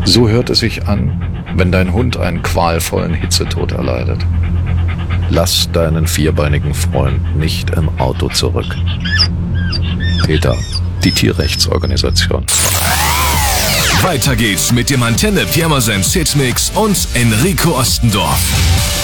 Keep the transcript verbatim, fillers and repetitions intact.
So hört es sich an, wenn dein Hund einen qualvollen Hitzetod erleidet. Lass deinen vierbeinigen Freund nicht im Auto zurück. PETA, die Tierrechtsorganisation. Weiter geht's mit dem Antenne Pirmasens Hitmix und Enrico Ostendorf.